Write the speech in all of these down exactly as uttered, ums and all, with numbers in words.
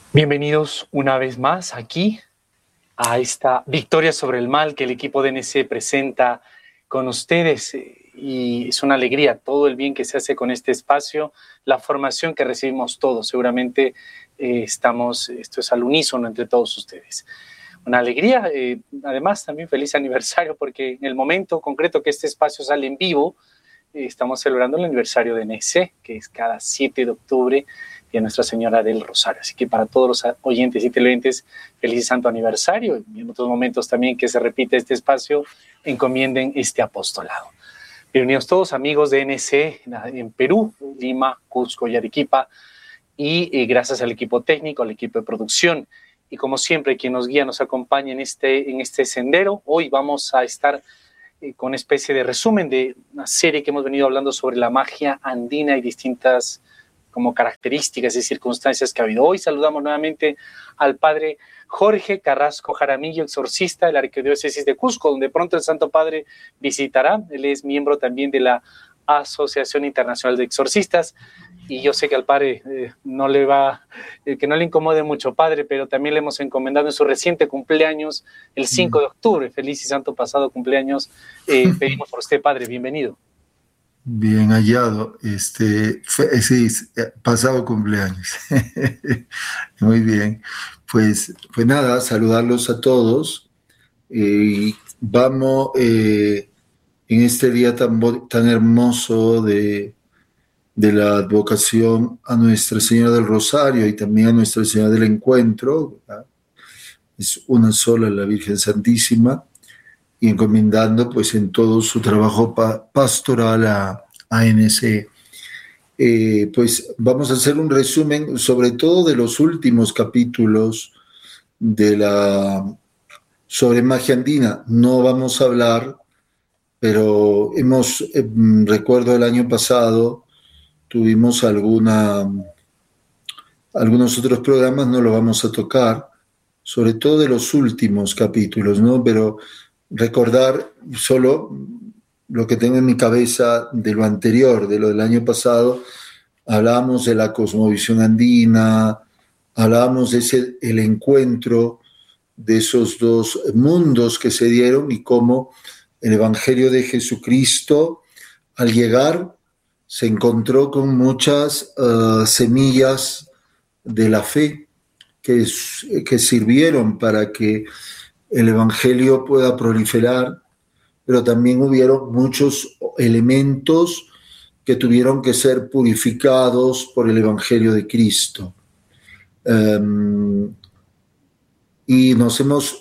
Bienvenidos una vez más aquí a esta victoria sobre el mal que el equipo de N C presenta con ustedes, y es una alegría todo el bien que se hace con este espacio, la formación que recibimos todos. Seguramente eh, estamos, esto es al unísono entre todos ustedes. Una alegría, eh, además también feliz aniversario, porque en el momento concreto que este espacio sale en vivo, eh, estamos celebrando el aniversario de N C, que es cada siete de octubre, y a Nuestra Señora del Rosario. Así que para todos los oyentes y televidentes, feliz santo aniversario, y en otros momentos también que se repite este espacio, encomienden este apostolado. Bienvenidos todos, amigos de N C en Perú, Lima, Cusco y Arequipa, y eh, gracias al equipo técnico, al equipo de producción, y como siempre, quien nos guía, nos acompaña en este, en este sendero. Hoy vamos a estar eh, con una especie de resumen de una serie que hemos venido hablando sobre la magia andina y distintas como características y circunstancias que ha habido. Hoy saludamos nuevamente al padre Jorge Carrasco Jaramillo, exorcista de la Arquidiócesis de Cusco, donde pronto el Santo Padre visitará. Él es miembro también de la Asociación Internacional de Exorcistas, y yo sé que al padre eh, no le va, eh, que no le incomode mucho, padre, pero también le hemos encomendado en su reciente cumpleaños, el cinco de octubre, feliz y santo pasado cumpleaños. Eh, pedimos por usted, padre, bienvenido. Bien hallado, este, fue, sí, pasado cumpleaños. Muy bien, pues, pues nada, saludarlos a todos. Eh, vamos eh, en este día tan, tan hermoso de, de la advocación a Nuestra Señora del Rosario y también a Nuestra Señora del Encuentro, ¿verdad? Es una sola la Virgen Santísima, y encomendando pues en todo su trabajo pa pastoral a, a N C. Eh, pues vamos a hacer un resumen sobre todo de los últimos capítulos de la sobre magia andina. No vamos a hablar, pero hemos, eh, recuerdo el año pasado tuvimos alguna, algunos otros programas, no lo vamos a tocar, sobre todo de los últimos capítulos, ¿no? Pero recordar solo lo que tengo en mi cabeza de lo anterior, de lo del año pasado. Hablábamos de la cosmovisión andina, hablábamos de ese, el encuentro de esos dos mundos que se dieron y cómo el Evangelio de Jesucristo, al llegar, se encontró con muchas uh, semillas de la fe que, que sirvieron para que el Evangelio pueda proliferar, pero también hubieron muchos elementos que tuvieron que ser purificados por el Evangelio de Cristo. Um, y nos hemos,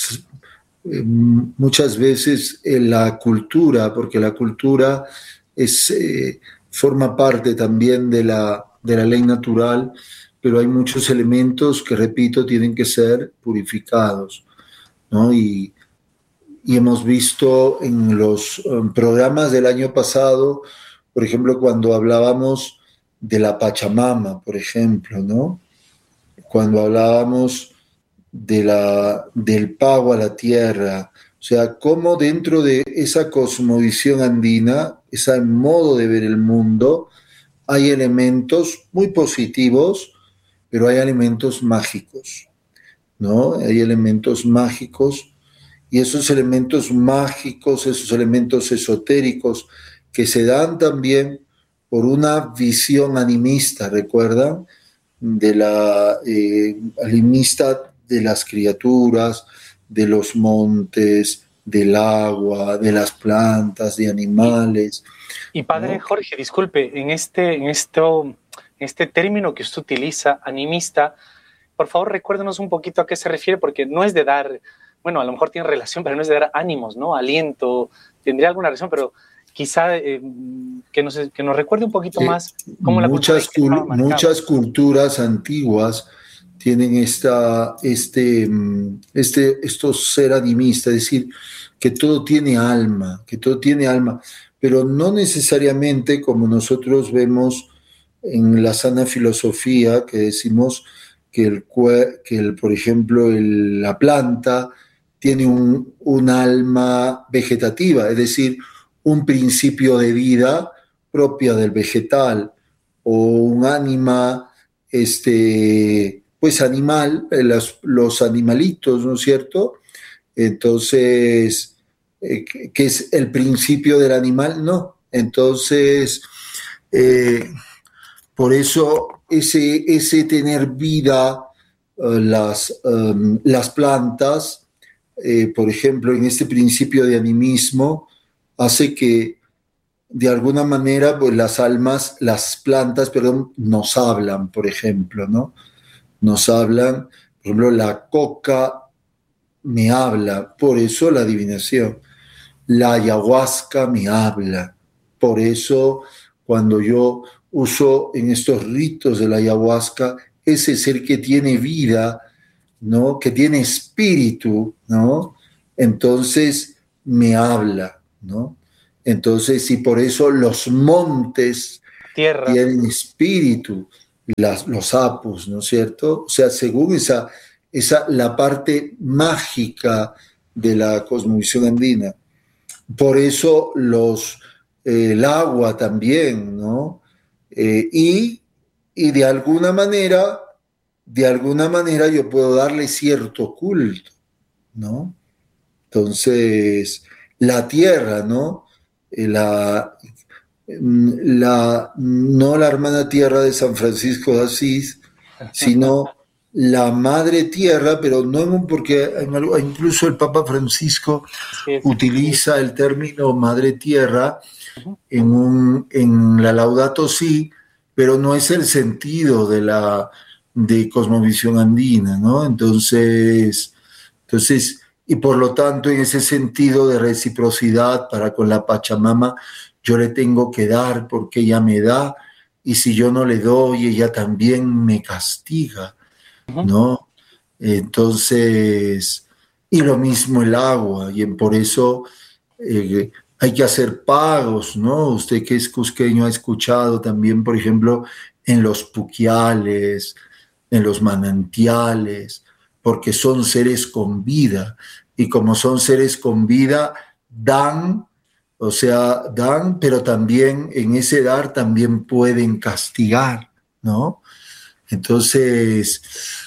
um, muchas veces en la cultura, porque la cultura es, eh, forma parte también de la, de la ley natural, pero hay muchos elementos que, repito, tienen que ser purificados, ¿no? Y, y hemos visto en los um, programas del año pasado, por ejemplo, cuando hablábamos de la Pachamama, por ejemplo, ¿no? Cuando hablábamos de la, del pago a la tierra, o sea, cómo dentro de esa cosmovisión andina, ese modo de ver el mundo, hay elementos muy positivos, pero hay elementos mágicos, ¿no? Hay elementos mágicos, y esos elementos mágicos, esos elementos esotéricos que se dan también por una visión animista, ¿recuerdan? De la eh, animista de las criaturas, de los montes, del agua, de las plantas, de animales. Y, y padre, ¿no? Jorge, disculpe, en este, en esto, este término que usted utiliza, animista, por favor recuérdenos un poquito a qué se refiere, porque no es de dar, bueno, a lo mejor tiene relación, pero no es de dar ánimos, ¿no? Aliento, tendría alguna razón, pero quizá eh, que, nos, que nos recuerde un poquito eh, más cómo la muchas, cultura cul muchas culturas antiguas tienen esta, este, este, esto ser animista, es decir, que todo tiene alma, que todo tiene alma, pero no necesariamente como nosotros vemos en la sana filosofía, que decimos que, el, que el, por ejemplo, el, la planta tiene un, un alma vegetativa, es decir, un principio de vida propia del vegetal, o un ánima este, pues animal, eh, los, los animalitos, ¿no es cierto? Entonces, eh, ¿qué es el principio del animal? No. Entonces, eh, por eso ese, ese tener vida, uh, las, um, las plantas, eh, por ejemplo, en este principio de animismo, hace que de alguna manera pues, las almas, las plantas, perdón, nos hablan, por ejemplo, ¿no? Nos hablan, por ejemplo, la coca me habla, por eso la adivinación. La ayahuasca me habla, por eso cuando yo uso en estos ritos de la ayahuasca, ese ser que tiene vida, ¿no? Que tiene espíritu, ¿no? Entonces me habla, ¿no? Entonces, y por eso los montes Tierra. tienen espíritu, las, los sapos, ¿no es cierto? O sea, según esa, esa, la parte mágica de la cosmovisión andina. Por eso los, eh, el agua también, ¿no? Eh, y, y de alguna manera, de alguna manera yo puedo darle cierto culto, ¿no? Entonces, la tierra, ¿no? Eh, La, la, no la hermana tierra de San Francisco de Asís, sino la madre tierra, pero no en un, porque incluso el Papa Francisco Así es. utiliza el término madre tierra Ujú. en, un, en la Laudato Si, pero no es el sentido de la de cosmovisión andina, ¿no? Entonces, entonces, y por lo tanto, en ese sentido de reciprocidad para con la Pachamama, yo le tengo que dar porque ella me da, y si yo no le doy, ella también me castiga, Ujú. ¿no? Entonces, y lo mismo el agua, y por eso eh, hay que hacer pagos, ¿no? Usted que es cusqueño ha escuchado también, por ejemplo, en los puquiales, en los manantiales, porque son seres con vida, y como son seres con vida, dan, o sea, dan, pero también en ese dar también pueden castigar, ¿no? Entonces,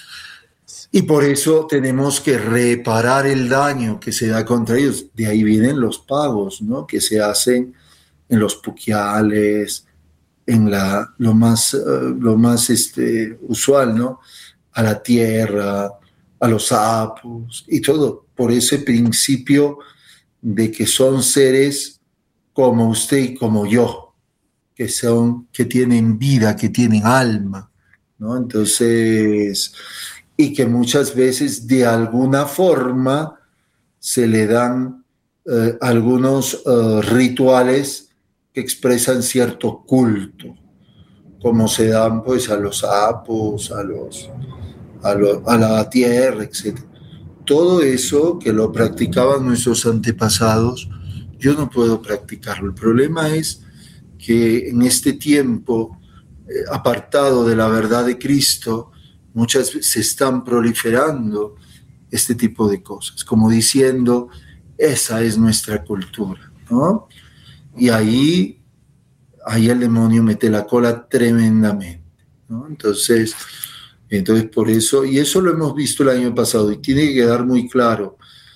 y por eso tenemos que reparar el daño que se da contra ellos. De ahí vienen los pagos, ¿no? Que se hacen en los puquiales, en la, lo más, uh, lo más este, usual, ¿no? A la tierra, a los sapos y todo, por ese principio de que son seres como usted y como yo, que son, que tienen vida, que tienen alma, ¿no? Entonces, y que muchas veces de alguna forma se le dan eh, algunos eh, rituales que expresan cierto culto, como se dan pues a los sapos, a, los, a, lo, a la tierra, etcétera. Todo eso que lo practicaban nuestros antepasados, yo no puedo practicarlo. El problema es que en este tiempo, eh, apartado de la verdad de Cristo, muchas veces se están proliferando este tipo de cosas, como diciendo, esa es nuestra cultura, ¿no? Y ahí, ahí el demonio mete la cola tremendamente, ¿no? Entonces, entonces, por eso, y eso lo hemos visto el año pasado, y tiene que quedar muy claro,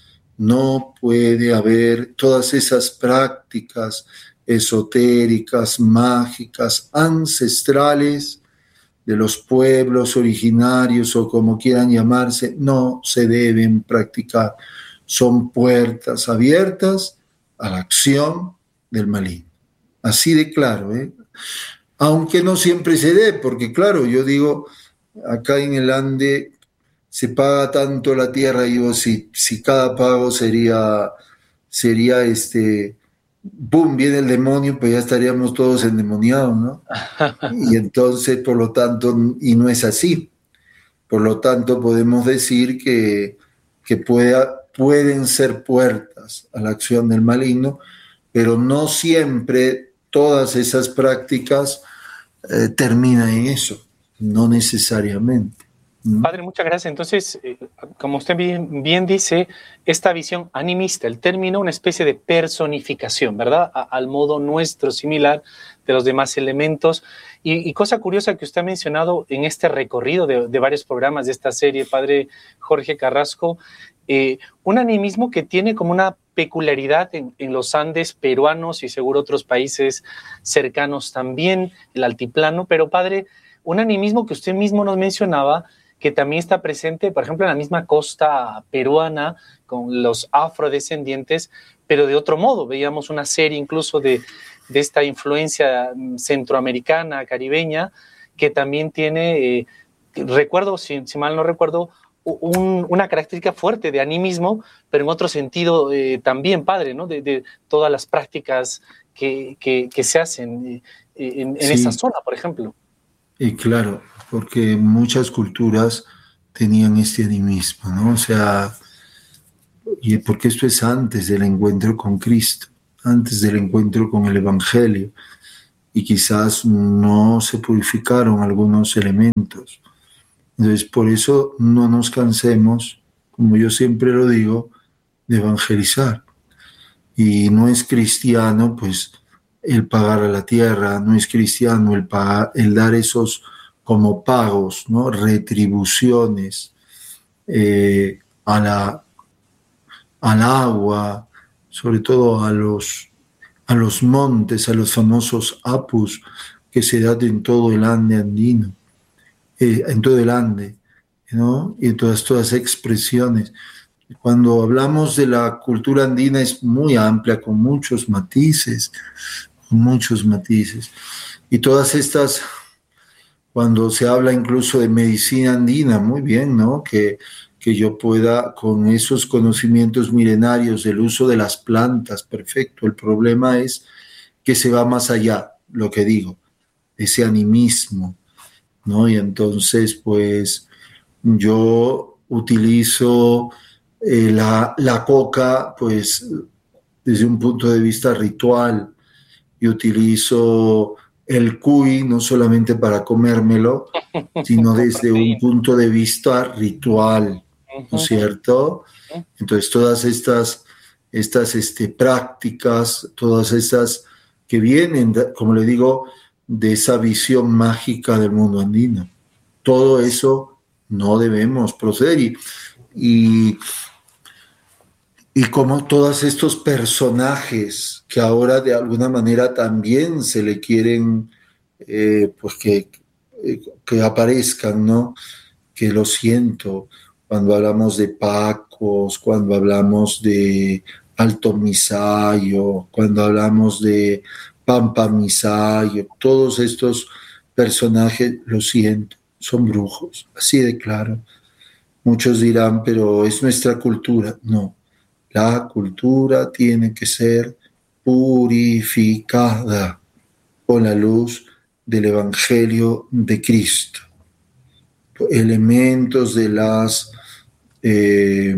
no puede haber todas esas prácticas esotéricas, mágicas, ancestrales de los pueblos originarios o como quieran llamarse, no se deben practicar. Son puertas abiertas a la acción del maligno. Así de claro, ¿eh? Aunque no siempre se dé, porque claro, yo digo, acá en el Ande se paga tanto la tierra, y digo, si, si cada pago sería, sería este, boom, viene el demonio, pues ya estaríamos todos endemoniados, ¿no? Y entonces, por lo tanto, y no es así. Por lo tanto, podemos decir que, que pueda, pueden ser puertas a la acción del maligno, pero no siempre todas esas prácticas eh, terminan en eso, no necesariamente. ¿Mm? Padre, muchas gracias. Entonces, eh, como usted bien, bien dice, esta visión animista, el término, una especie de personificación, ¿verdad? A, al modo nuestro, similar de los demás elementos. Y, y cosa curiosa que usted ha mencionado en este recorrido de, de varios programas de esta serie, padre Jorge Carrasco, eh, un animismo que tiene como una peculiaridad en, en los Andes peruanos y seguro otros países cercanos también, el altiplano, pero padre, un animismo que usted mismo nos mencionaba, que también está presente, por ejemplo, en la misma costa peruana, con los afrodescendientes, pero de otro modo. Veíamos una serie incluso de, de esta influencia centroamericana, caribeña, que también tiene, eh, recuerdo, si, si mal no recuerdo, un, una característica fuerte de animismo, pero en otro sentido eh, también, padre, ¿no? De, de todas las prácticas que, que, que se hacen eh, en, en Sí, esa zona, por ejemplo. y claro, porque muchas culturas tenían este animismo, ¿no? O sea, y porque esto es antes del encuentro con Cristo, antes del encuentro con el Evangelio, y quizás no se purificaron algunos elementos. Entonces, por eso no nos cansemos, como yo siempre lo digo, de evangelizar. Y no es cristiano, pues, el pagar a la tierra, no es cristiano el, pagar, el dar esos como pagos, ¿no? Retribuciones eh, a la, al agua, sobre todo a los, a los montes, a los famosos apus que se dan en todo el Ande andino. Eh, en todo el Ande, ¿no? Y en todas todas expresiones. Cuando hablamos de la cultura andina es muy amplia, con muchos matices, con muchos matices. Y todas estas, cuando se habla incluso de medicina andina, muy bien, ¿no? Que, que yo pueda, con esos conocimientos milenarios del uso de las plantas, perfecto. El problema es que se va más allá, lo que digo, ese animismo, ¿no? Y entonces, pues, yo utilizo eh, la, la coca, pues, desde un punto de vista ritual, y utilizo el cuy no solamente para comérmelo, sino desde un punto de vista ritual, ¿no es cierto? Entonces, todas estas, estas este, prácticas, todas estas que vienen, como le digo, de esa visión mágica del mundo andino. Todo eso no debemos proceder. Y, y, y como todos estos personajes que ahora de alguna manera también se le quieren, eh, pues que, que aparezcan, ¿no? Que lo siento, cuando hablamos de Pacos, cuando hablamos de Alto Misayo, cuando hablamos de Pampa Misayo, todos estos personajes, lo siento, son brujos, así de claro. Muchos dirán, pero es nuestra cultura. No, la cultura tiene que ser purificada con la luz del Evangelio de Cristo. Elementos de las eh,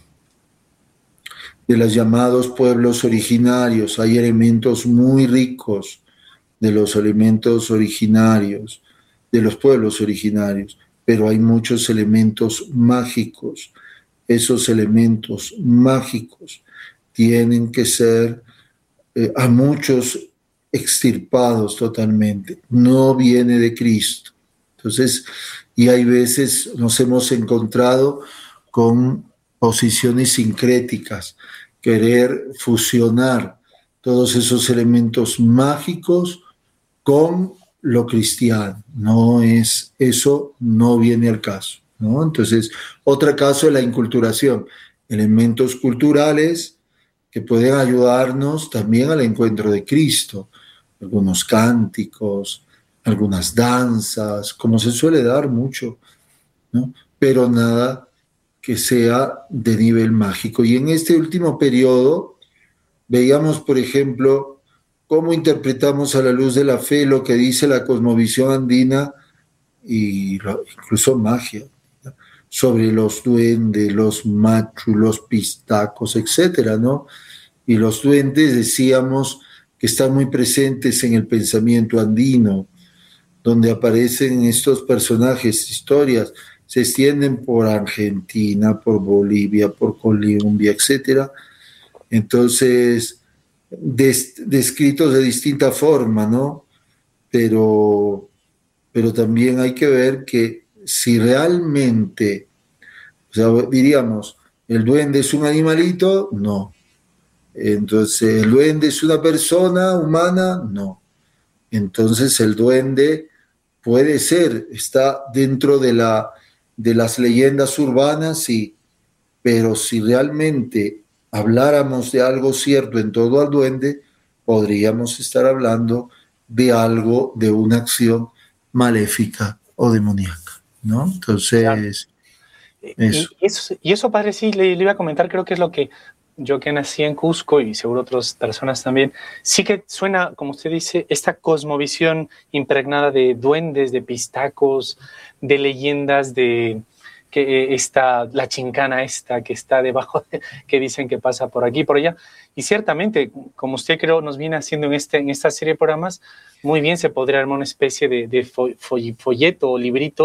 de los llamados pueblos originarios, hay elementos muy ricos de los elementos originarios, de los pueblos originarios, pero hay muchos elementos mágicos. Esos elementos mágicos tienen que ser eh, a muchos extirpados totalmente. No viene de Cristo. Entonces, y hay veces nos hemos encontrado con posiciones sincréticas, querer fusionar todos esos elementos mágicos con lo cristiano. No es eso, no viene al caso, ¿no? Entonces, otro caso es la inculturación, elementos culturales que pueden ayudarnos también al encuentro de Cristo, algunos cánticos, algunas danzas, como se suele dar mucho, ¿no? Pero nada que sea de nivel mágico. Y en este último periodo veíamos, por ejemplo, cómo interpretamos a la luz de la fe lo que dice la cosmovisión andina y lo, incluso magia, ¿no? Sobre los duendes, los machus, los pistacos, etcétera, ¿no? Y los duendes decíamos que están muy presentes en el pensamiento andino, donde aparecen estos personajes, historias, se extienden por Argentina, por Bolivia, por Colombia, etcétera. Entonces, des, descritos de distinta forma, ¿no? pero, pero también hay que ver que si realmente, o sea, diríamos, el duende es un animalito, no. Entonces, ¿el duende es una persona humana? No. Entonces, el duende puede ser, está dentro de, la, de las leyendas urbanas, sí, pero si realmente habláramos de algo cierto en todo al duende, podríamos estar hablando de algo, de una acción maléfica o demoníaca, ¿no? Claro. Entonces, eso. Y, y eso, y eso, padre, sí, le, le iba a comentar, creo que es lo que yo que nací en Cusco y seguro otras personas también, sí que suena, como usted dice, esta cosmovisión impregnada de duendes, de pistacos, de leyendas, de que está la chincana esta que está debajo, de, que dicen que pasa por aquí, por allá. Y ciertamente, como usted creo nos viene haciendo en, este, en esta serie de programas, muy bien se podría armar una especie de, de fo, fo, folleto o librito